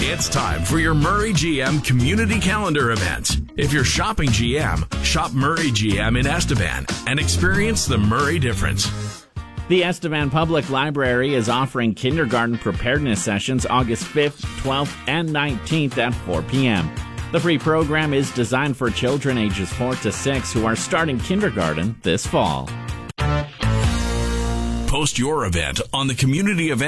It's time for your Murray GM Community Calendar event. If you're shopping GM, shop Murray GM in Estevan and experience the Murray difference. The Estevan Public Library is offering kindergarten preparedness sessions August 5th, 12th, and 19th at 4 p.m. The free program is designed for children ages 4 to 6 who are starting kindergarten this fall. Post your event on the community event